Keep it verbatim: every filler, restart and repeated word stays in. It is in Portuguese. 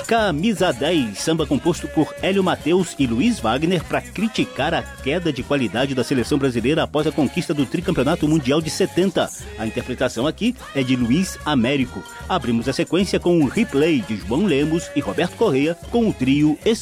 Camisa dez, samba composto por Hélio Mateus e Luiz Wagner para criticar a queda de qualidade da seleção brasileira após a conquista do tricampeonato mundial de setenta. A interpretação aqui é de Luiz Américo. Abrimos a sequência com um replay de João Lemos e Roberto Correia com o trio